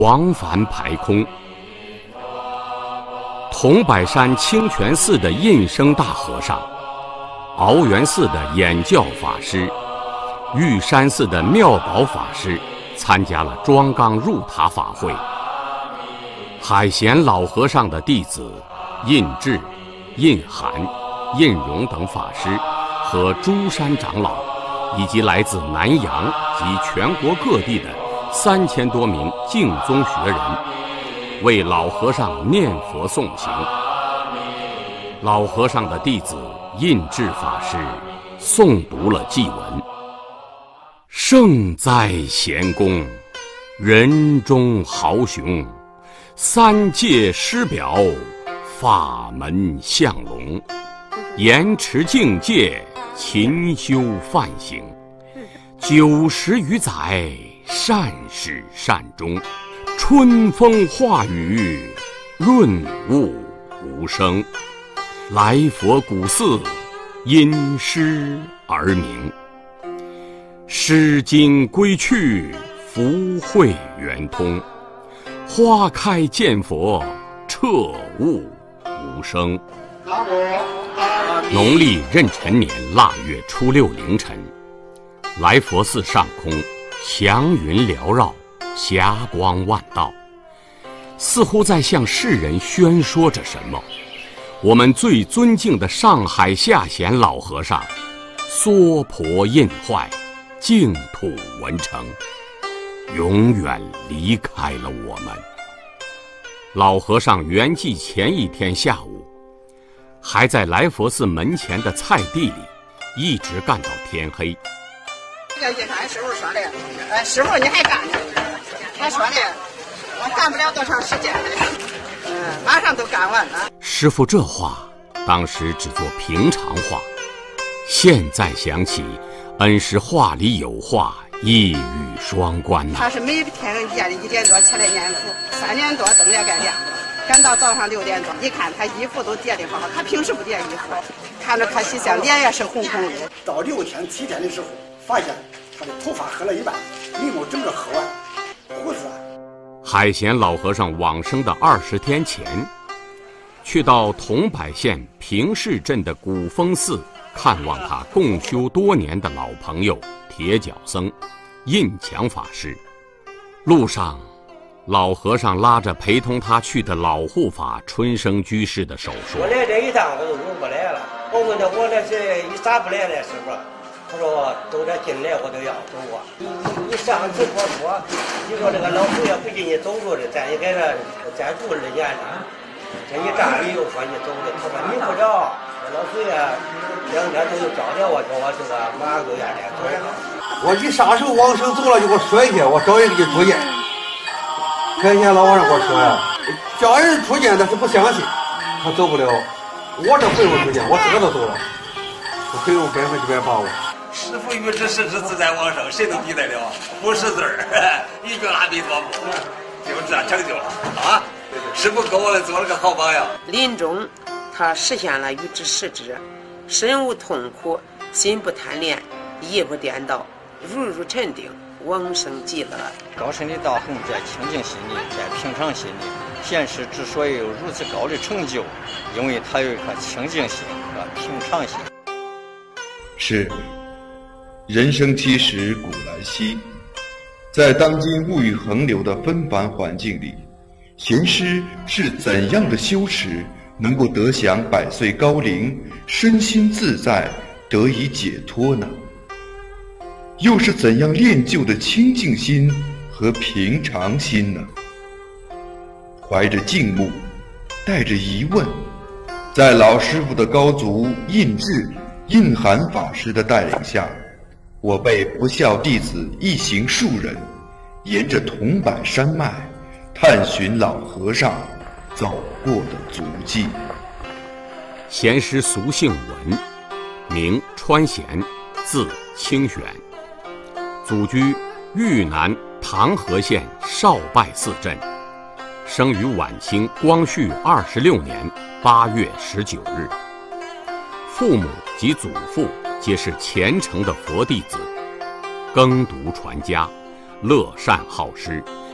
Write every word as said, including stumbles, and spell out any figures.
往返排空。桐柏山清泉寺的印生大和尚，鳌源寺的演教法师，玉山寺的妙宝法师参加了庄纲入塔法会。海贤老和尚的弟子印智、印涵、印荣等法师和诸山长老，以及来自南洋及全国各地的三千多名净宗学人，为老和尚念佛诵行。老和尚的弟子印智法师诵读了祭文：圣哉贤公，人中豪雄，三界师表，法门相龙，严持境界，勤修梵行，九十余载，善始善终，春风化雨，润物无声。来佛古寺，因诗而名。诗经归去，福慧圆通。花开见佛，彻悟无声。农历壬辰年腊月初六凌晨，来佛寺上空祥云缭绕，霞光万道，似乎在向世人宣说着什么。我们最尊敬的上海下贤老和尚娑婆印坏，净土文成，永远离开了我们。老和尚圆寂前一天下午，还在来佛寺门前的菜地里一直干到天黑。 这个一看师傅说的，哎，师傅你还干呢？他说的，我干不了多长时间了，嗯，马上都干完了。 师傅这话当时只做平常话，现在想起，恩师话里有话，一语双关呐、啊。 他是每天夜里一点多起来念佛，三点多灯也该亮了，赶到早上六点多，一看他衣服都叠得好好，他平时不叠衣服，看着可喜笑，脸也是红红的。 到六天七天的时候，发现他的头发黑了一半，眉毛整个黑完，胡子。 海贤老和尚往生的二十天前，去到桐柏县平市镇的古峰寺看望他共修多年的老朋友铁脚僧印强法师。路上，老和尚拉着陪同他去的老护法春生居士的手说：“ 我来这一趟我就不来了。我问他我这是你咋不来了，师傅？他说都这进来我都要走啊。你你你上次我说，你说这个老祖爷不进你走路的，咱也给他再住二年了。这一站你又说你走的，他说你不着，老祖爷两天都找着我，说我这个马上就愿来走。 我一啥时候往生走了就给我说一下，我找人给你出见。开天老和尚给我说呀，家人出见他是不相信，他走不了。我这朋友出见，我自个都走了，我朋友百分之百把握。 师父与之实之自在往生，谁能抵得了？不识字儿，一句阿弥陀佛，就这样成就了啊！师父给我做了个好榜样。 临终，他实现了与之实之，身无痛苦，心不贪恋，意不颠倒，如如沉定，往生极乐。 高深的道行在清净心里，在平常心里。贤师之所以有如此高的成就，因为他有一颗清净心和平常心。 是。人生七十古来稀，在当今物欲横流的纷繁环境里，贤师是怎样的修持能够得享百岁高龄，身心自在，得以解脱呢？又是怎样练就的清净心和平常心呢？怀着敬慕，带着疑问，在老师傅的高足印智、印涵法师的带领下，我辈不孝弟子一行数人，沿着桐柏山脉，探寻老和尚走过的足迹。 贤师俗姓文，名川贤，字清玄，祖居豫南唐河县少拜寺镇，生于晚清光绪二十六年八月十九日。父母及祖父皆是虔诚的佛弟子，耕读传家，乐善好施，